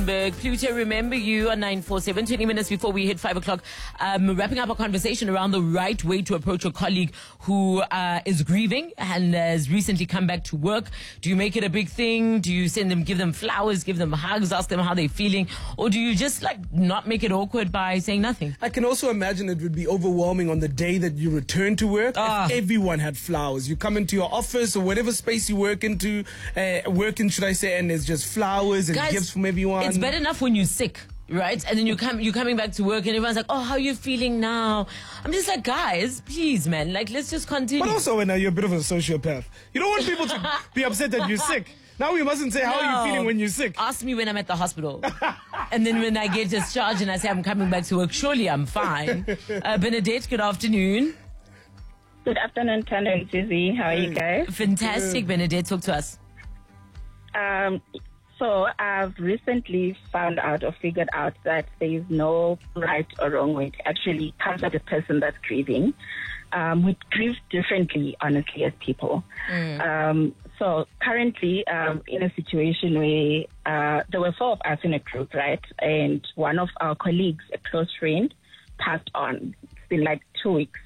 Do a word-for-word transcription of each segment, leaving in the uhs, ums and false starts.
Rustenburg. Pluto, remember you on nine four seven, twenty minutes before we hit five o'clock. Um, wrapping up our conversation around the right way to approach a colleague who uh, is grieving and has recently come back to work. Do you make it a big thing? Do you send them, give them flowers, give them hugs, ask them how they're feeling? Or do you just like not make it awkward by saying nothing? I can also imagine it would be overwhelming on the day that you return to work Ah. if everyone had flowers. You come into your office or whatever space you work into, uh, work in, should I say, and there's just flowers and Guys, gifts from everyone. It's bad enough when you're sick, right? And then you come, you're coming back to work and everyone's like, oh, how are you feeling now? I'm just like, guys, please, man, like, let's just continue. But also, when uh, you're a bit of a sociopath, you don't want people to be upset that you're sick. Now we mustn't say, how are No. you feeling when you're sick? Ask me when I'm at the hospital. And then when I get discharged and I say I'm coming back to work, surely I'm fine. Uh, Benedette, good afternoon. Good afternoon, Tanda and Susie. How are you guys? Fantastic, Benedette. Talk to us. Um, so I've recently found out or figured out that there is no right or wrong way to actually comfort a person that's grieving. Um, we grieve differently, honestly, as people. Mm. Um, so currently, um, in a situation where uh, there were four of us in a group, right? And one of our colleagues, a close friend, passed on. It's been like two weeks.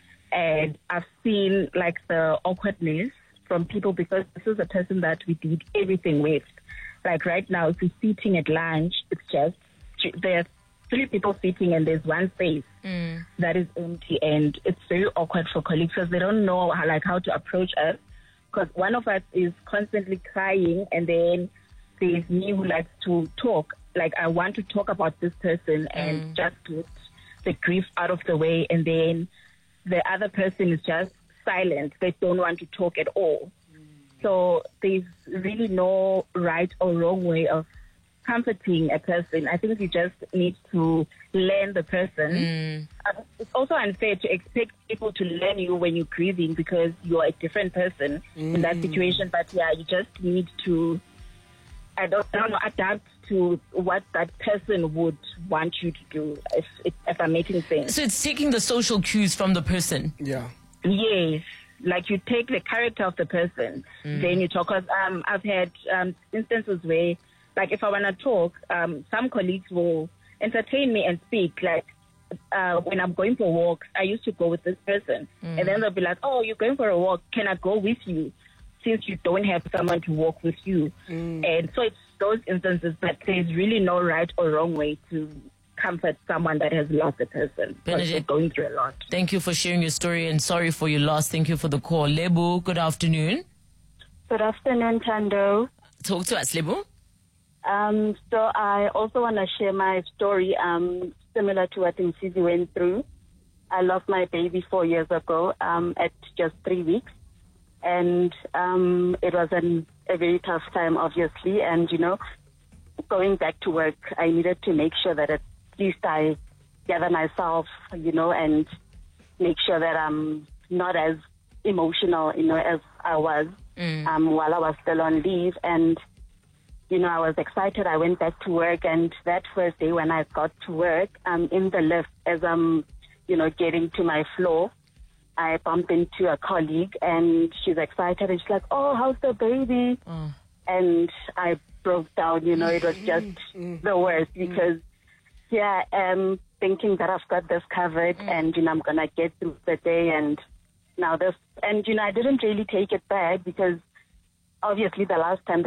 And I've seen like the awkwardness from people because this is a person that we did everything with. Like right now, if we're sitting at lunch, it's just, there's three people sitting and there's one space Mm. that is empty, and it's very awkward for colleagues because they don't know how, like how to approach us, because one of us is constantly crying and then there's me who likes to talk. Like I want to talk about this person and Mm. just get the grief out of the way, and then the other person is just silent. They don't want to talk at all. So there's really no right or wrong way of comforting a person. I think you just need to learn the person. Mm. Uh, It's also unfair to expect people to learn you when you're grieving because you're a different person in that situation. But yeah, you just need to, I don't, I don't know, adapt to what that person would want you to do, if, if, if I'm making sense. So it's taking the social cues from the person. Yeah. Yes, like you take the character of the person, then you talk. 'Cause, um, I've had um, instances where, like, if I want to talk, um, some colleagues will entertain me and speak. Like, uh, when I'm going for walks, I used to go with this person, and then they'll be like, "Oh, you're going for a walk? Can I go with you?" Since you don't have someone to walk with you, and so it's those instances that there's really no right or wrong way to comfort someone that has lost a person because they're Benedict. going through a lot. Thank you for sharing your story and sorry for your loss. Thank you for the call. Lebu, good afternoon. Good afternoon, Tando. Talk to us, Lebu. Um, so I also want to share my story, um, similar to what Nsisi went through. I lost my baby four years ago um, at just three weeks. And um, it was an, a very tough time, obviously. And, you know, going back to work, I needed to make sure that at least I gather myself, you know, and make sure that I'm not as emotional, you know, as I was Mm. um, while I was still on leave. And, you know, I was excited. I went back to work. And that first day when I got to work, um, in the lift, as I'm, you know, getting to my floor, I bumped into a colleague and she's excited and she's like, "Oh, how's the baby?" Oh. And I broke down, you know, it was just the worst because yeah, I'm thinking that I've got this covered and, you know, I'm going to get through the day and now this, and, you know, I didn't really take it bad because obviously the last time